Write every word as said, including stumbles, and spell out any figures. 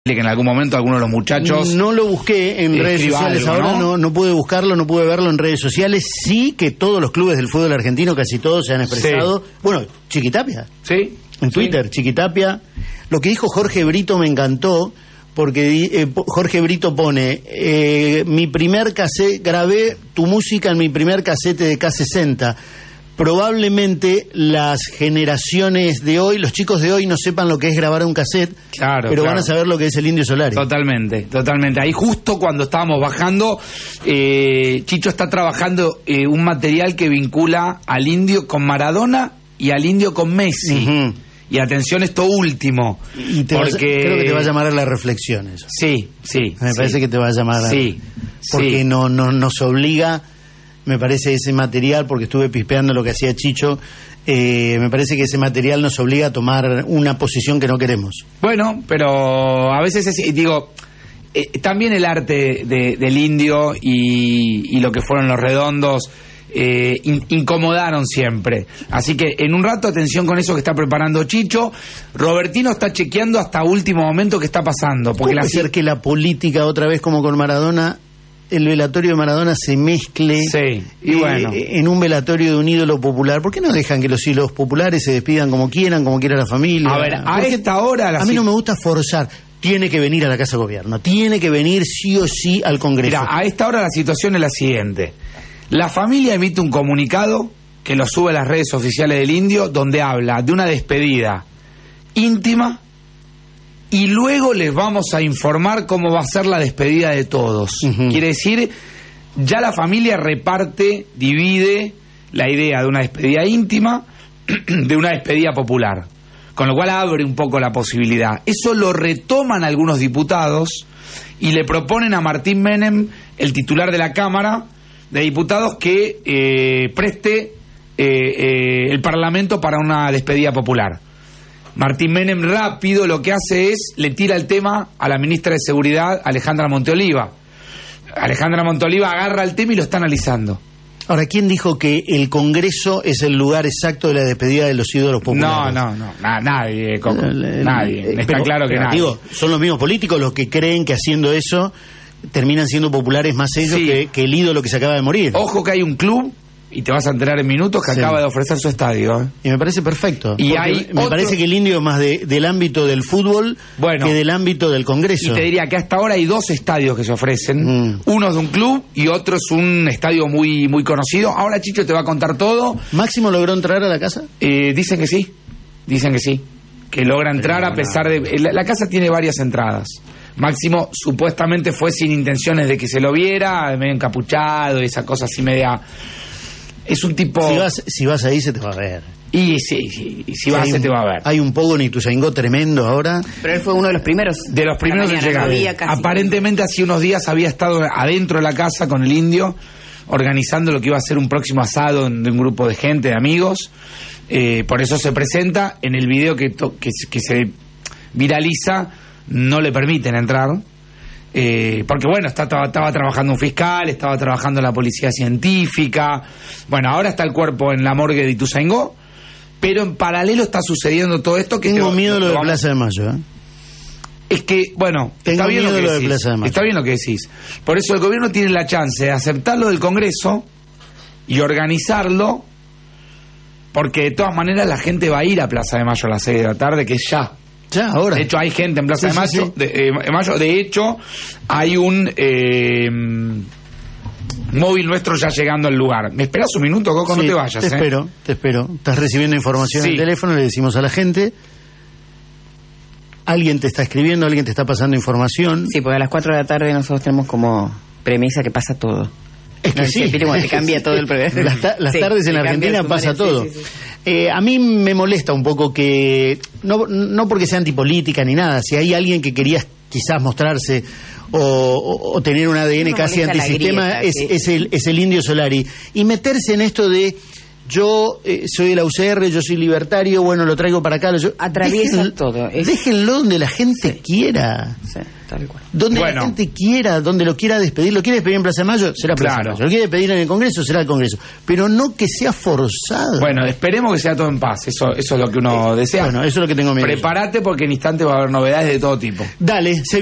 que en algún momento algunos de los muchachos... No lo busqué en redes sociales algo, ahora, ¿no? no, no pude buscarlo, no pude verlo en redes sociales. Sí que todos los clubes del fútbol argentino, casi todos, se han expresado. Sí. Bueno, Chiquitapia. Sí. En Twitter, sí. Chiquitapia. Lo que dijo Jorge Brito me encantó, porque eh, Jorge Brito pone, eh, mi primer cassette, grabé tu música en mi primer casete de K sesenta. Probablemente las generaciones de hoy, los chicos de hoy no sepan lo que es grabar un cassette, claro, pero claro. van a saber lo que es el Indio Solari. Totalmente, totalmente. Ahí justo cuando estábamos bajando, eh, Chicho está trabajando eh, un material que vincula al Indio con Maradona y al Indio con Messi. Uh-huh. Y atención esto último. Y te porque... va a, creo que te va a llamar a la reflexión eso. Sí, sí. Me sí. parece que te va a llamar a... Sí, porque sí. No, no, nos obliga... Me parece ese material, porque estuve pispeando lo que hacía Chicho, eh, me parece que ese material nos obliga a tomar una posición que no queremos. Bueno, pero a veces es, digo, eh, también el arte de, del Indio y, y lo que fueron los Redondos eh, in, incomodaron siempre. Así que en un rato atención con eso que está preparando Chicho. Robertino está chequeando hasta último momento qué está pasando. Porque ¿Puede la... ser que la política, otra vez como con Maradona, el velatorio de Maradona se mezcle sí, y bueno. eh, en un velatorio de un ídolo popular? ¿Por qué no dejan que los ídolos populares se despidan como quieran, como quiera la familia? A ver, a esta hora... La a mí no me gusta forzar. Tiene que venir a la Casa de Gobierno, tiene que venir sí o sí al Congreso. Mira, a esta hora la situación es la siguiente. La familia emite un comunicado que lo sube a las redes oficiales del Indio, donde habla de una despedida íntima, y luego les vamos a informar cómo va a ser la despedida de todos. Uh-huh. Quiere decir, ya la familia reparte, divide la idea de una despedida íntima de una despedida popular. Con lo cual abre un poco la posibilidad. Eso lo retoman algunos diputados y le proponen a Martín Menem, el titular de la Cámara de Diputados, que eh, preste eh, eh, el Parlamento para una despedida popular. Martín Menem rápido lo que hace es, le tira el tema a la ministra de Seguridad, Alejandra Monteoliva. Alejandra Monteoliva agarra el tema y lo está analizando. Ahora, ¿quién dijo que el Congreso es el lugar exacto de la despedida de los ídolos populares? No, no, no, na, nadie, Coco, el, nadie. Está pero, claro que pero, nadie. Digo, son los mismos políticos los que creen que haciendo eso terminan siendo populares más ellos sí. que, que el ídolo que se acaba de morir. Ojo que hay un club, y te vas a enterar en minutos, que sí. acaba de ofrecer su estadio. ¿eh? Y me parece perfecto. Y hay me otro... parece que el Indio es más de, del ámbito del fútbol bueno, que del ámbito del Congreso. Y te diría que hasta ahora hay dos estadios que se ofrecen. Mm. Uno es de un club y otro es un estadio muy muy conocido. Ahora Chicho te va a contar todo. ¿Máximo logró entrar a la casa? Eh, dicen que sí. Dicen que sí. Que logra entrar a pesar de... La, la casa tiene varias entradas. Máximo supuestamente fue sin intenciones de que se lo viera, medio encapuchado, esa cosa así media... Es un tipo... Si vas, si vas ahí se te va a ver. Y sí, sí, si vas se un, te va a ver. Hay un Pogo Ituzaingó tremendo ahora. Pero él fue uno de los primeros. De los primeros en llegar. Aparentemente hace unos días había estado adentro de la casa con el Indio, organizando lo que iba a ser un próximo asado de un grupo de gente, de amigos. Eh, por eso se presenta. En el video que, to, que, que se viraliza, no le permiten entrar. Eh, porque bueno, está, estaba, estaba trabajando un fiscal, estaba trabajando la policía científica. Bueno, ahora está el cuerpo en la morgue de Ituzaingó, pero en paralelo está sucediendo todo esto. Que Tengo te, miedo lo, lo lo de vamos... Plaza de Mayo, ¿eh? Es que, bueno, Tengo está bien miedo lo que lo decís. de Plaza de Mayo. Está bien lo que decís. Por eso el gobierno tiene la chance de aceptarlo del Congreso y organizarlo, porque de todas maneras la gente va a ir a Plaza de Mayo a las seis de la tarde, que es ya. Ya, ahora. De hecho, hay gente en Plaza sí, de, Mayo, sí, sí. De, eh, Mayo. De hecho, hay un eh, móvil nuestro ya llegando al lugar. ¿Me esperas un minuto, Coco? Sí, no te vayas. Te eh. espero, te espero. Estás recibiendo información sí. en el teléfono, le decimos a la gente. Alguien te está escribiendo, alguien te está pasando información. Sí, porque a las cuatro de la tarde nosotros tenemos como premisa que pasa todo. Es que no, sí. Te cambia todo el programa. Las, ta las sí, tardes en Argentina pasa todo. Sí, sí, sí. Eh, a mí me molesta un poco que, no, no porque sea antipolítica ni nada, si hay alguien que quería quizás mostrarse o, o, o tener un A D N casi antisistema, grieta, es, sí. es, el, es el Indio Solari. Y meterse en esto de yo eh, soy de la U C R, yo soy libertario, bueno, lo traigo para acá. Lo, yo, Atraviesa déjenlo, todo. Es... Déjenlo donde la gente Sí. quiera. Sí, tal cual. Donde Bueno. la gente quiera, donde lo quiera despedir. Lo quiere despedir en Plaza de Mayo, será Plaza Claro. de Mayo. Lo quiere despedir en el Congreso, será el Congreso. Pero no que sea forzado. Bueno, esperemos que sea todo en paz. Eso, eso es lo que uno desea. Bueno, eso es lo que tengo miedo. Prepárate porque en instante va a haber novedades de todo tipo. Dale, se